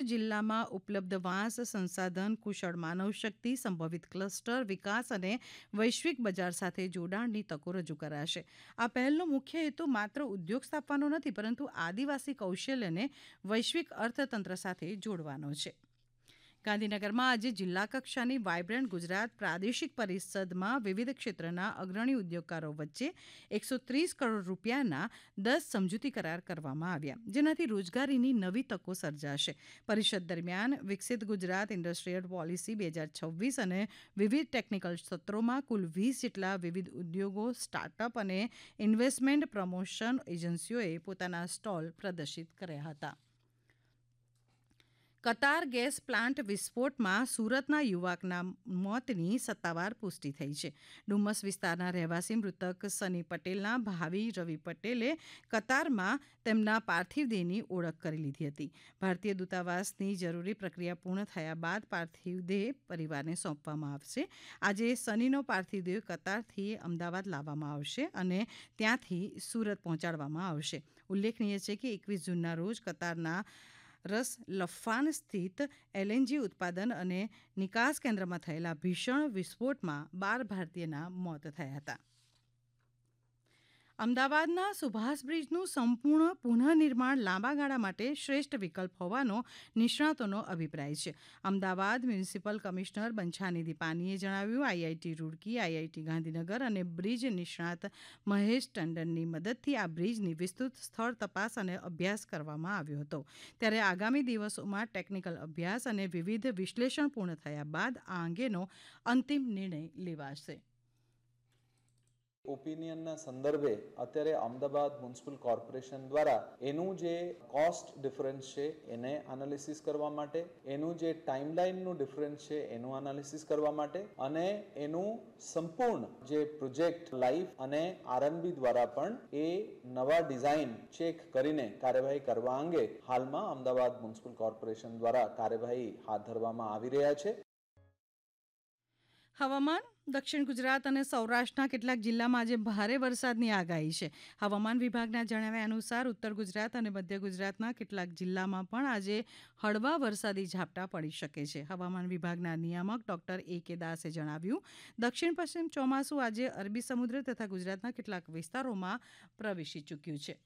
જિલ્લામાં ઉપલબ્ધ વાંસ સંસાધન, કુશળ માનવશક્તિ, સંભવિત ક્લસ્ટર વિકાસ અને વૈશ્વિક બજાર સાથે જોડાણની તકો રજૂ કરાશે. આ પહેલનો મુખ્ય હેતુ માત્ર ઉદ્યોગ સ્થાપવાનો નથી, પરંતુ આદિવાસી કૌશલ્યને વૈશ્વિક અર્થતંત્ર સાથે જોડવાનો છે. ગાંધીનગરમાં આજે જિલ્લા કક્ષાની વાયબ્રન્ટ ગુજરાત પ્રાદેશિક પરિષદમાં વિવિધ ક્ષેત્રના અગ્રણી ઉદ્યોગકારો વચ્ચે 130 કરોડ રૂપિયાના 10 સમજૂતી કરાર કરવામાં આવ્યા, જેનાથી રોજગારીની નવી તકો સર્જાશે. પરિષદ દરમિયાન વિકસિત ગુજરાત ઇન્ડસ્ટ્રીયલ પોલિસી 2026 અને વિવિધ ટેકનિકલ સત્રોમાં કુલ 20 જેટલા વિવિધ ઉદ્યોગો, સ્ટાર્ટઅપ અને ઇન્વેસ્ટમેન્ટ પ્રમોશન એજન્સીઓએ પોતાના સ્ટોલ પ્રદર્શિત કર્યા હતા. કતાર ગેસ પ્લાન્ટ વિસ્ફોટમાં સુરતના યુવકના મોતની સત્તાવાર પુષ્ટિ થઈ છે. ડુમસ વિસ્તારના રહેવાસી મૃતક સની પટેલના ભાવી રવિ પટેલે કતારમાં તેમના પાર્થિવ દેહની ઓળખ કરી લીધી હતી. ભારતીય દૂતાવાસની જરૂરી પ્રક્રિયા પૂર્ણ થયા બાદ પાર્થિવ દેહ પરિવારને સોંપવામાં આવશે. આજે સનીનો પાર્થિવ દેહ કતારથી અમદાવાદ લાવવામાં આવશે અને ત્યાંથી સુરત પહોંચાડવામાં આવશે. ઉલ્લેખનીય છે કે 21 જૂનના રોજ કતારના રસ લફાન સ્થિત એલએનજી ઉત્પાદન અને નિકાસ કેન્દ્રમાં થયેલા ભીષણ વિસ્ફોટમાં 12 ભારતીયના મોત થયા હતા. અમદાવાદના સુભાષ બ્રિજનું સંપૂર્ણ પુનઃનિર્માણ લાંબા ગાળા માટે શ્રેષ્ઠ વિકલ્પ હોવાનો નિષ્ણાતોનો અભિપ્રાય છે. અમદાવાદ મ્યુનિસિપલ કમિશનર બંછાનિધિ પાનીએ જણાવ્યું. આઈઆઈટી રૂડકી, આઈઆઈટી ગાંધીનગર અને બ્રિજ નિષ્ણાત મહેશ ટંડનની મદદથી આ બ્રિજની વિસ્તૃત સ્થળ તપાસ અને અભ્યાસ કરવામાં આવ્યો હતો. ત્યારે આગામી દિવસોમાં ટેકનિકલ અભ્યાસ અને વિવિધ વિશ્લેષણ પૂર્ણ થયા બાદ આ અંગેનો અંતિમ નિર્ણય લેવાશે. ઓપિનિયનના સંદર્ભે અત્યારે અમદાવાદ મ્યુનિસિપલ કોર્પોરેશન દ્વારા એનું જે કોસ્ટ ડિફરન્સ છે એને એનાલિસિસ કરવા માટે, એનું જે ટાઈમલાઈનનું ડિફરન્સ છે એનું એનાલિસિસ કરવા માટે અને એનું સંપૂર્ણ જે પ્રોજેક્ટ લાઈફ અને આરએનબી દ્વારા પણ એ નવા ડિઝાઇન ચેક કરીને કાર્યવાહી કરવા અંગે હાલમાં અમદાવાદ મ્યુનિસિપલ કોર્પોરેશન દ્વારા કાર્યવાહી હાથ ધરવામાં આવી રહ્યા છે. હવામાન. દક્ષિણ ગુજરાત અને સૌરાષ્ટ્રના કેટલાક જિલ્લામાં આજે ભારે વરસાદની આગાહી છે. હવામાન વિભાગના જણાવ્યા અનુસાર ઉત્તર ગુજરાત અને મધ્ય ગુજરાતના કેટલાક જિલ્લામાં પણ આજે હળવા વરસાદી ઝાપટાં પડી શકે છે. હવામાન વિભાગના નિયામક ડોક્ટર A.K. દાસે જણાવ્યું. દક્ષિણ પશ્ચિમ ચોમાસું આજે અરબી સમુદ્ર તથા ગુજરાતના કેટલાક વિસ્તારોમાં પ્રવેશી ચૂક્યું છે.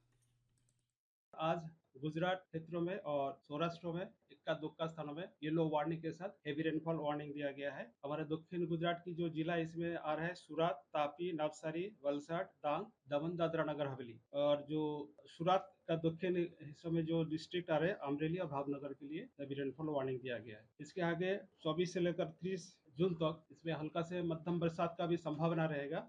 आज गुजरात क्षेत्रों में और सौराष्ट्र में इक्का दुक्का स्थानों में येलो वार्निंग के साथ हेवी रेनफॉल वार्निंग दिया गया है. हमारे दक्षिण गुजरात की जो जिला इसमें आ रहा है सूरत, तापी, नवसारी, वलसाड, डांग, दमन, दादरा नगर हवेली. और जो सूरत का दक्षिण हिस्सों में जो डिस्ट्रिक्ट आ रहे हैं अमरेली और भावनगर के लिए हेवी रेनफॉल वार्निंग दिया गया है. इसके आगे 24 से लेकर 30 जून तक इसमें हल्का से मध्यम बरसात का भी संभावना रहेगा.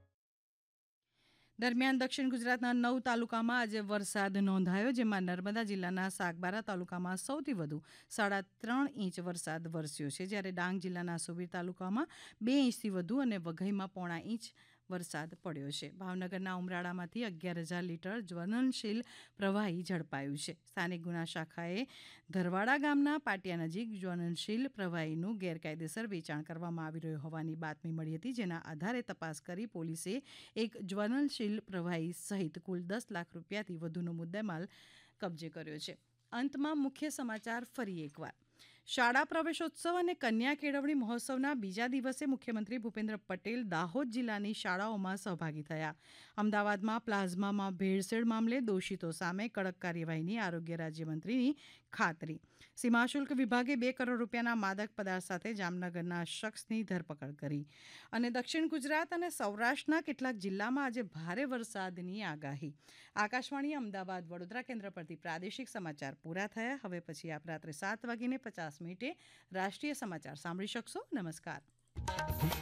દરમિયાન દક્ષિણ ગુજરાતના 9 તાલુકામાં આજે વરસાદ નોંધાયો, જેમાં નર્મદા જિલ્લાના સાગબારા તાલુકામાં સૌથી વધુ 3.5 ઇંચ વરસાદ વરસ્યો છે, જ્યારે ડાંગ જિલ્લાના સુબીર તાલુકામાં 2 ઇંચથી વધુ અને વઘઈમાં 0.5 ઇંચ વરસાદ પડ્યો છે. ભાવનગરના ઉમરાળામાંથી 11,000 લીટર જ્વલનશીલ પ્રવાહી ઝડપાયું છે. સ્થાનિક ગુના શાખાએ ધરવાડા ગામના પાટિયા નજીક જ્વલનશીલ પ્રવાહીનું ગેરકાયદેસર વેચાણ કરવામાં આવી રહ્યું હોવાની બાતમી મળી હતી, જેના આધારે તપાસ કરી પોલીસે એક જ્વલનશીલ પ્રવાહી સહિત કુલ 10 લાખ રૂપિયાથી વધુનો મુદ્દામાલ કબજે કર્યો છે. અંતમાં મુખ્ય સમાચાર ફરી એકવાર. શાળા પ્રવેશોત્સવ અને કન્યા કેળવણી મહોત્સવના બીજા દિવસે મુખ્યમંત્રી ભૂપેન્દ્ર પટેલ દાહોદ જિલ્લાની શાળાઓમાં સહભાગી થયા. અમદાવાદમાં પ્લાઝમામાં ભેળસેળ મામલે દોષિતો સામે કડક કાર્યવાહીની આરોગ્ય રાજ્યમંત્રીની ખાતરી. સીમાશુલ્ક વિભાગે 2 કરોડ રૂપિયાના માદક પદાર્થ સાથે જામનગરના શખ્સની ધરપકડ કરી. અને દક્ષિણ ગુજરાત અને સૌરાષ્ટ્રના કેટલાક જિલ્લામાં આજે ભારે વરસાદની આગાહી. આકાશવાણી અમદાવાદ વડોદરા કેન્દ્ર પરથી પ્રાદેશિક સમાચાર પૂરા થયા. હવે પછી આપ રાત્રે 7:50 રાષ્ટ્રીય સમાચાર સાંભળી શકશો. નમસ્કાર.